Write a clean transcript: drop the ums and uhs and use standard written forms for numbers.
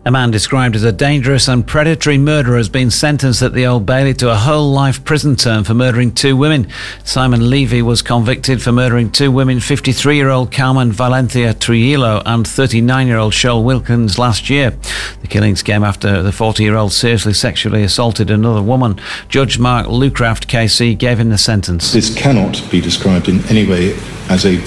A man described as a dangerous and predatory murderer has been sentenced at the Old Bailey to a whole life prison term for murdering two women. Simon Levy was convicted for murdering two women, 53-year-old Carmen Valencia Trujillo and 39-year-old Shoal Wilkins, last year. The killings came after the 40-year-old seriously sexually assaulted another woman. Judge Mark Lucraft KC gave him the sentence. This cannot be described in any way as a